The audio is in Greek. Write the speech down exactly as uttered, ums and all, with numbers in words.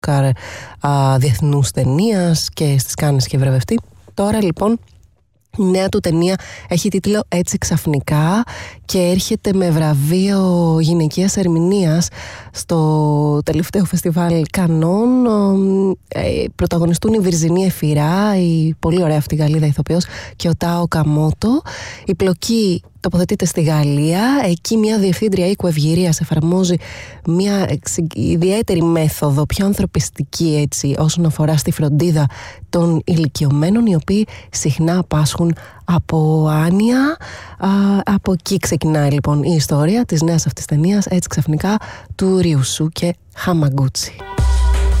Όσκαρ διεθνούς ταινίας και στις Κάνες και βραβευτεί. Τώρα λοιπόν η νέα του ταινία έχει τίτλο «Έτσι ξαφνικά» και έρχεται με βραβείο γυναικείας ερμηνείας στο τελευταίο φεστιβάλ Κανών. Ε, πρωταγωνιστούν η Βιρζινία Εφιρά, η πολύ ωραία αυτή Γαλλίδα ηθοποιός, και ο Τάο Καμότο. Η πλοκή τοποθετείται στη Γαλλία. Εκεί μια διευθύντρια οίκου ευγυρίας εφαρμόζει μια ιδιαίτερη μέθοδο, πιο ανθρωπιστική έτσι, όσον αφορά στη φροντίδα των ηλικιωμένων, οι οποίοι συχνά πάσχουν από άνοια. Α, από εκεί ξεκινάει λοιπόν η ιστορία της νέας αυτής ταινίας, «Έτσι ξαφνικά», του Ριουσούκε Χαμαγκούτσι.